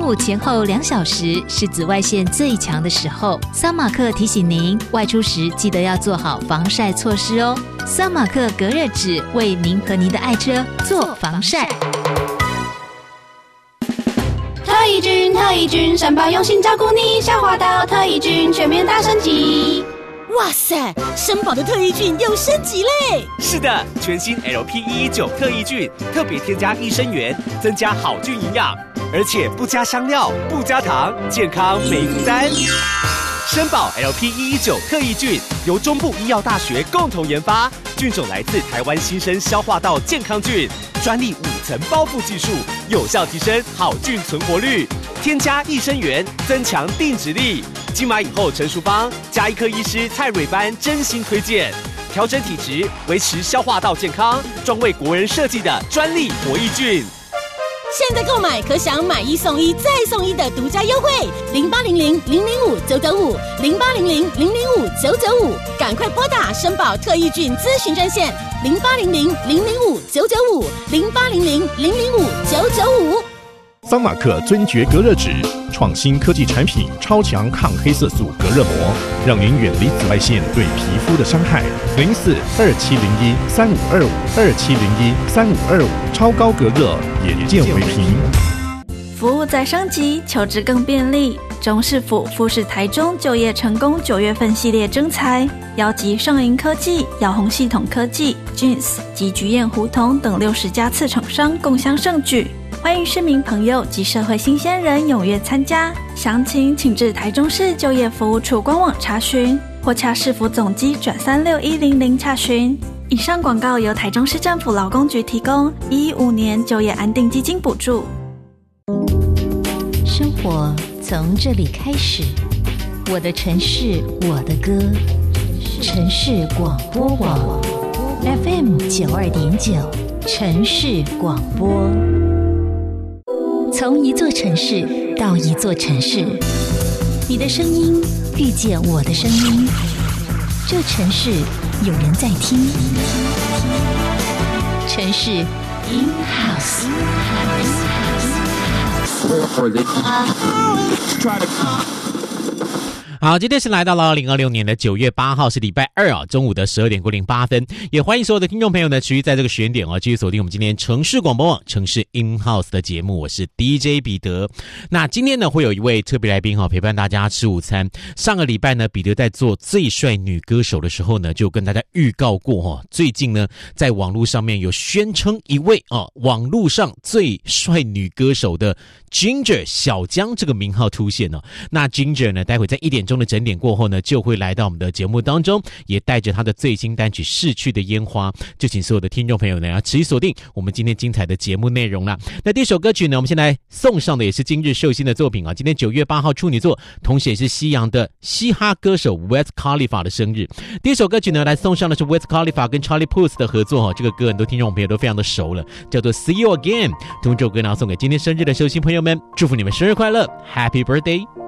午前后2小时是紫外线最强的时候。桑马克提醒您，外出时记得要做好防晒措施哦。桑马克隔热纸为您和您的爱车做防晒。 特异菌，申报用心照顾你，消化道特异菌全面大升级。 哇塞，申宝的特异菌又升级嘞！ 是的，全新 LP119 特异菌特别添加益生元，增加好菌营养，而且不加香料，不加糖，健康没负担。申宝 LP119 特异菌由中部医药大学共同研发，菌种来自台湾新生消化道健康菌，专利5层包覆技术，有效提升好菌存活率，添加益生元，增强定植力。经买以后陈淑芳、加医科医师蔡蕊班真心推荐，调整体质，维持消化道健康，专为国人设计的专利活益菌。 现在购买可享买1送1再送1的独家优惠，0800-005-995 0800-005-995，赶快拨打申宝特异菌咨询专线0800-005-995 0800-005-995。 桑马克尊爵隔热纸，创新科技产品，超强抗黑色素隔热膜，让您远离紫外线对皮肤的伤害。04-2701-3525 超高隔热，眼见为凭。 服务再升级，求职更便利。中市府富士台中就业成功9月份系列征才，邀集上银科技、耀宏系统科技、Jeans 及菊燕胡同等60家次厂商共襄盛举。欢迎市民朋友及社会新鲜人踊跃参加，详情请至台中市就业服务处官网查询，或洽市府总机转36100查询。以上广告由台中市政府劳工局提供，115年就业安定基金补助。 生活从这里开始，我的城市，我的歌，城市广播网 FM92.9，城市广播。从一座城市到一座城市，你的声音遇见我的声音，这城市有人在听，城市 in house。 好，今天是来到了2026年的9月8号，是礼拜2啊，中午的12点过08分。也欢迎所有的听众朋友呢，持续在这个时间点哦，继续锁定我们今天城市广播网城市 in house 的节目。我是 DJ 彼得。那今天呢，会有一位特别来宾陪伴大家吃午餐。上个礼拜呢，彼得在做最帅女歌手的时候呢，就跟大家预告过最近呢，在网络上面有宣称一位网络上最帅女歌手的 Ginger 小江这个名号出现。那 Ginger 呢，待会在1点钟的整点过后呢，就会来到我们的节目当中，也带着他的最新单曲《逝去的烟花》，就请所有的听众朋友呢，要持续锁定我们今天精彩的节目内容啦。那第一首歌曲呢，我们先来送上的也是今日寿星的作品啊，今天9月8号处女座，同时也是西洋的嘻哈歌手 Wiz Khalifa 的生日。第一首歌曲呢，来送上的是 Wiz Khalifa 跟 Charlie Puth 的合作这个歌很多听众朋友都非常的熟了，叫做 See You Again。同这首歌呢，送给今天生日的寿星朋友们，祝福你们生日快乐 ，Happy Birthday。